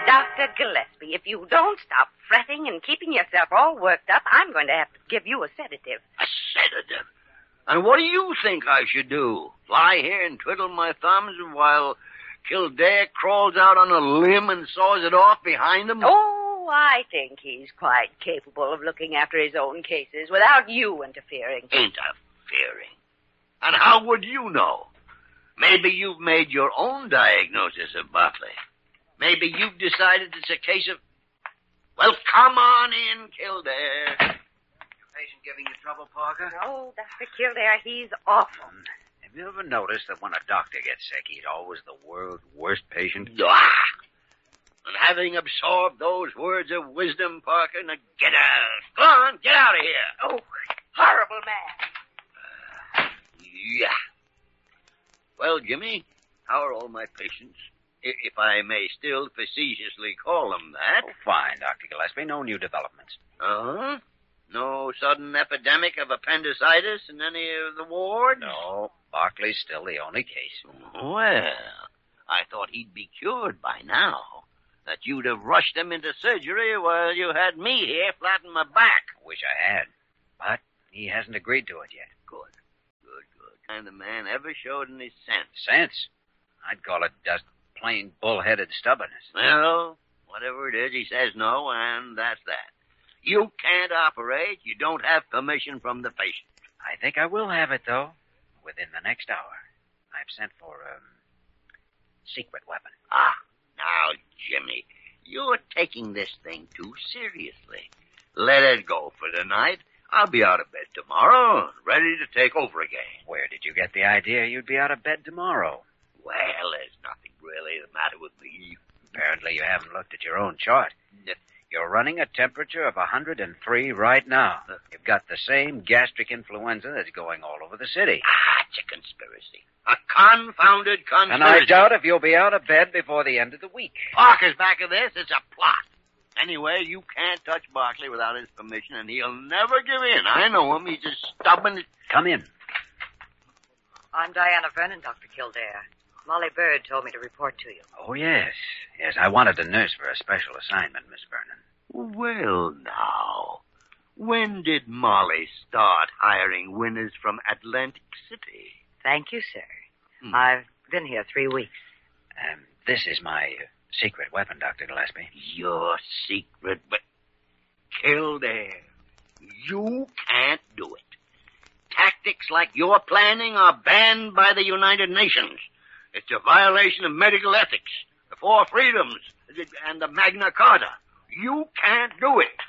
Dr. Gillespie, if you don't stop fretting and keeping yourself all worked up, I'm going to have to give you a sedative. A sedative? And what do you think I should do? Lie here and twiddle my thumbs while Kildare crawls out on a limb and saws it off behind him? Oh, I think he's quite capable of looking after his own cases without you interfering. Interfering? And how would you know? Maybe you've made your own diagnosis of Barclay. Maybe you've decided it's a case of... Well, come on in, Kildare. Patient giving you trouble, Parker? Oh, Dr. Kildare, he's awful. Have you ever noticed that when a doctor gets sick, he's always the world's worst patient? And having absorbed those words of wisdom, Parker, now get out. Go on, get out of here. Oh, horrible man. Yeah. Well, Jimmy, how are all my patients? If I may still facetiously call them that. Oh, fine, Dr. Gillespie. No new developments. Uh-huh. No sudden epidemic of appendicitis in any of the wards? No, Barclay's still the only case. Well, I thought he'd be cured by now. That you'd have rushed him into surgery while you had me here flat on my back. Wish I had. But he hasn't agreed to it yet. Good. And the man ever showed any sense. Sense? I'd call it just plain bull-headed stubbornness. Well, whatever it is, he says no, and that's that. You can't operate. You don't have permission from the patient. I think I will have it, though, within the next hour. I've sent for a secret weapon. Ah, now, Jimmy, you're taking this thing too seriously. Let it go for tonight. I'll be out of bed tomorrow, ready to take over again. Where did you get the idea you'd be out of bed tomorrow? Well, there's nothing really the matter with me. Apparently you haven't looked at your own chart. You're running a temperature of 103 right now. You've got the same gastric influenza that's going all over the city. It's a conspiracy. A confounded conspiracy. And I doubt if you'll be out of bed before the end of the week. Parker's back of this. It's a plot. Anyway, you can't touch Barclay without his permission, and he'll never give in. I know him. He's just stubborn. Come in. I'm Diana Vernon, Dr. Kildare. Molly Bird told me to report to you. Oh, yes. Yes, I wanted a nurse for a special assignment, Miss Vernon. Well, now, when did Molly start hiring winners from Atlantic City? Thank you, sir. I've been here 3 weeks. This is my secret weapon, Dr. Gillespie. Your secret, but Kildare, you can't do it. Tactics like you're planning are banned by the United Nations. It's a violation of medical ethics, the Four Freedoms, and the Magna Carta. You can't do it.